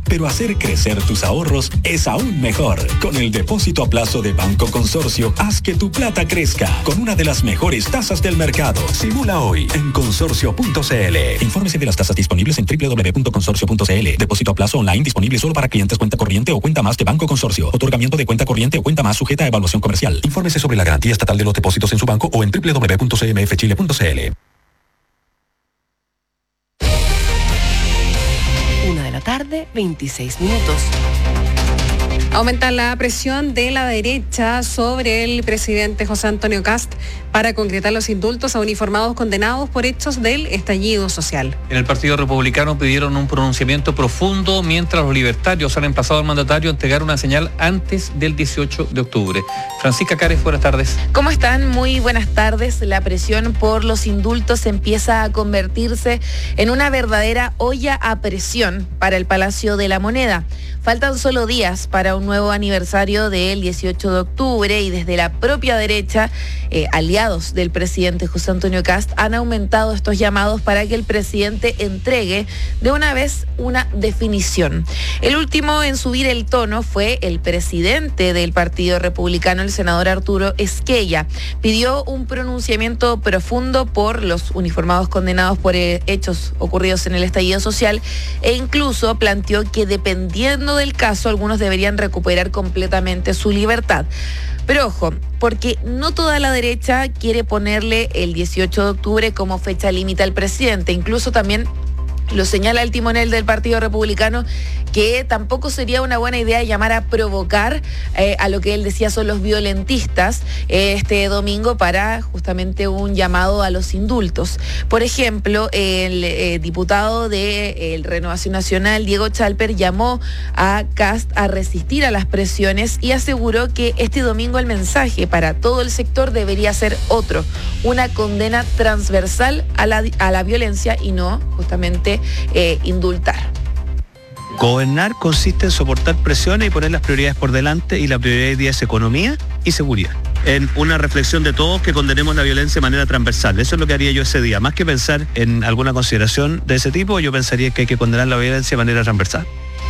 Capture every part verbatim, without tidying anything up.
pero hacer crecer tus ahorros es aún mejor. Con el depósito a plazo de Banco Consorcio, haz que tu plata crezca con una de las mejores tasas del mercado. Simula hoy en consorcio punto c l. Infórmese de las tasas disponibles en doble u doble u doble u punto consorcio punto c l. Depósito a plazo online disponible solo para clientes cuenta corriente o cuenta más de Banco Consorcio. Otorgamiento de cuenta corriente o cuenta más sujeta a evaluación comercial. Infórmese sobre la garantía estatal de los depósitos en su banco o en doble u doble u doble u punto c m f chile punto c l. Una de la tarde, veintiséis minutos. Aumenta la presión de la derecha sobre el presidente José Antonio Kast para concretar los indultos a uniformados condenados por hechos del estallido social. En el Partido Republicano pidieron un pronunciamiento profundo, mientras los libertarios han emplazado al mandatario a entregar una señal antes del dieciocho de octubre. Francisca Cares, buenas tardes. ¿Cómo están? Muy buenas tardes. La presión por los indultos empieza a convertirse en una verdadera olla a presión para el Palacio de la Moneda. Faltan solo días para un nuevo aniversario del dieciocho de octubre y desde la propia derecha, eh, aliados del presidente José Antonio Kast han aumentado estos llamados para que el presidente entregue de una vez una definición. El último en subir el tono fue el presidente del Partido Republicano, el senador Arturo Esquella. Pidió un pronunciamiento profundo por los uniformados condenados por eh, hechos ocurridos en el estallido social e incluso planteó que dependiendo del caso, algunos deberían recuperar completamente su libertad. Pero ojo, porque no toda la derecha quiere ponerle el dieciocho de octubre como fecha límite al presidente. Incluso también lo señala el timonel del Partido Republicano, que tampoco sería una buena idea llamar a provocar eh, a lo que él decía son los violentistas eh, este domingo para justamente un llamado a los indultos. Por ejemplo, el eh, diputado de eh, Renovación Nacional, Diego Chalper, llamó a Kast a resistir a las presiones y aseguró que este domingo el mensaje para todo el sector debería ser otro, una condena transversal a la, a la violencia y no justamente eh, indultar. Gobernar consiste en soportar presiones y poner las prioridades por delante, y la prioridad hoy día es economía y seguridad. En una reflexión de todos que condenemos la violencia de manera transversal. Eso es lo que haría yo ese día. Más que pensar en alguna consideración de ese tipo, yo pensaría que hay que condenar la violencia de manera transversal.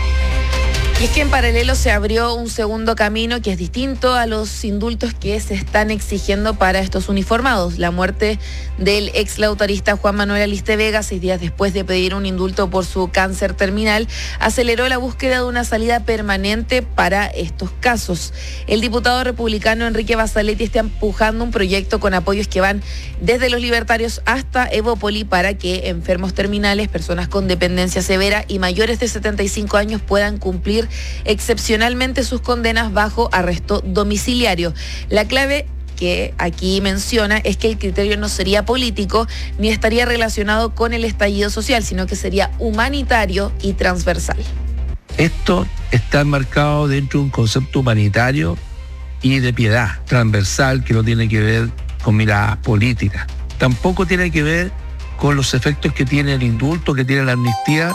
Y es que en paralelo se abrió un segundo camino que es distinto a los indultos que se están exigiendo para estos uniformados. La muerte del ex lautarista Juan Manuel Aliste Vega, seis días después de pedir un indulto por su cáncer terminal, aceleró la búsqueda de una salida permanente para estos casos. El diputado republicano Enrique Basaletti está empujando un proyecto con apoyos que van desde los libertarios hasta Evópoli para que enfermos terminales, personas con dependencia severa y mayores de setenta y cinco años puedan cumplir excepcionalmente sus condenas bajo arresto domiciliario. La clave que aquí menciona es que el criterio no sería político ni estaría relacionado con el estallido social, sino que sería humanitario y transversal. Esto está enmarcado dentro de un concepto humanitario y de piedad transversal que no tiene que ver con miradas políticas. Tampoco tiene que ver con los efectos que tiene el indulto, que tiene la amnistía.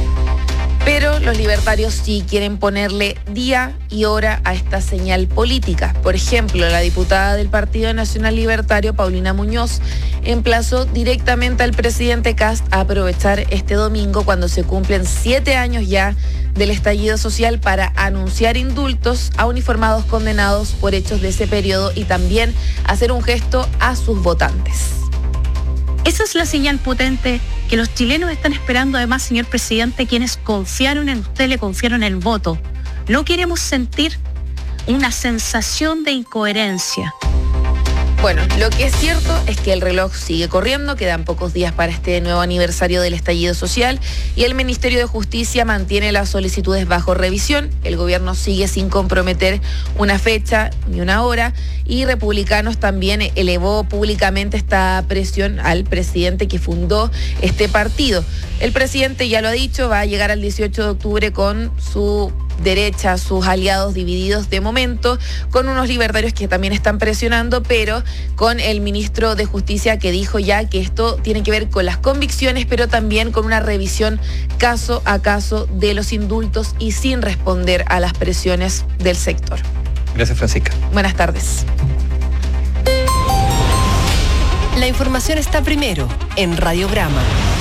Pero los libertarios sí quieren ponerle día y hora a esta señal política. Por ejemplo, la diputada del Partido Nacional Libertario, Paulina Muñoz, emplazó directamente al presidente Kast a aprovechar este domingo, cuando se cumplen siete años ya del estallido social, para anunciar indultos a uniformados condenados por hechos de ese periodo y también hacer un gesto a sus votantes. Esa es la señal potente que los chilenos están esperando, además, señor presidente, quienes confiaron en usted, le confiaron el voto. No queremos sentir una sensación de incoherencia. Bueno, lo que es cierto es que el reloj sigue corriendo, quedan pocos días para este nuevo aniversario del estallido social y el Ministerio de Justicia mantiene las solicitudes bajo revisión. El gobierno sigue sin comprometer una fecha ni una hora y Republicanos también elevó públicamente esta presión al presidente que fundó este partido. El presidente ya lo ha dicho, va a llegar al dieciocho de octubre con su derecha, sus aliados divididos de momento, con unos libertarios que también están presionando, pero con el ministro de Justicia que dijo ya que esto tiene que ver con las convicciones, pero también con una revisión caso a caso de los indultos y sin responder a las presiones del sector. Gracias, Francisca. Buenas tardes. La información está primero en Radiograma.